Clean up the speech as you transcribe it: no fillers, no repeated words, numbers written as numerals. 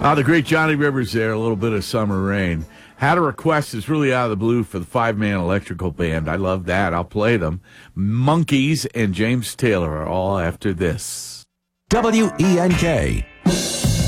The great Johnny Rivers there, a little bit of Summer Rain. Had a request that's really out of the blue for the 5-man electrical band. I love that. I'll play them. Monkeys and James Taylor are all after this. WENK.